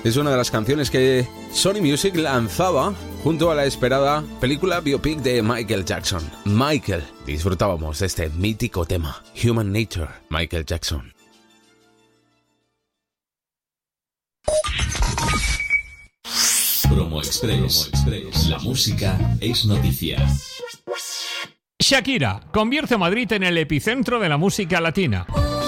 Es una de las canciones que Sony Music lanzaba junto a la esperada película biopic de Michael Jackson. Michael, disfrutábamos de este mítico tema, Human Nature, Michael Jackson. Promo Express. La música es noticia. Shakira convierte a Madrid en el epicentro de la música latina.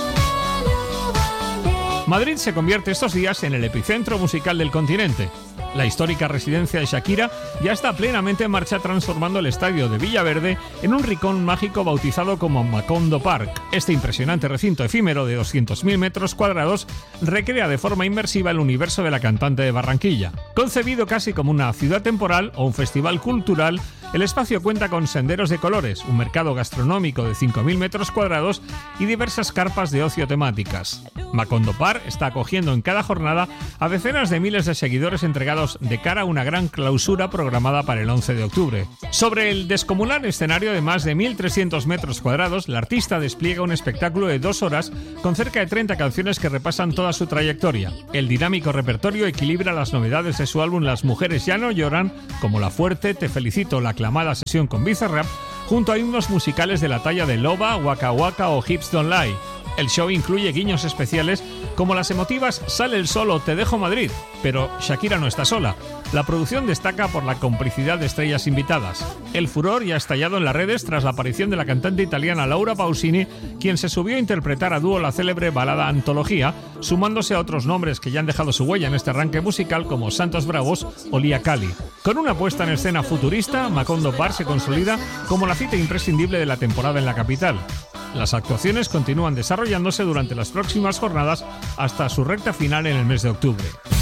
Madrid se convierte estos días en el epicentro musical del continente. La histórica residencia de Shakira ya está plenamente en marcha, transformando el estadio de Villaverde en un rincón mágico bautizado como Macondo Park. Este impresionante recinto efímero de 200.000 metros cuadrados recrea de forma inmersiva el universo de la cantante de Barranquilla. Concebido casi como una ciudad temporal o un festival cultural, el espacio cuenta con senderos de colores, un mercado gastronómico de 5.000 metros cuadrados y diversas carpas de ocio temáticas. Macondo Park está acogiendo en cada jornada a decenas de miles de seguidores entregados de cara a una gran clausura programada para el 11 de octubre. Sobre el descomunal escenario de más de 1.300 metros cuadrados, la artista despliega un espectáculo de 2 horas con cerca de 30 canciones que repasan toda su trayectoria. El dinámico repertorio equilibra las novedades de su álbum Las mujeres ya no lloran, como La Fuerte, Te felicito, la aclamada sesión con Bizarrap, junto a himnos musicales de la talla de Loba, Waka Waka o Hips Don't Lie. El show incluye guiños especiales como las emotivas Sale el sol o Te dejo Madrid, pero Shakira no está sola. La producción destaca por la complicidad de estrellas invitadas. El furor ya ha estallado en las redes tras la aparición de la cantante italiana Laura Pausini, quien se subió a interpretar a dúo la célebre balada Antología, sumándose a otros nombres que ya han dejado su huella en este arranque musical como Santos Bravos o Lia Cali. Con una puesta en escena futurista, Macondo Park se consolida como la cita imprescindible de la temporada en la capital. Las actuaciones continúan desarrollándose durante las próximas jornadas hasta su recta final en el mes de octubre.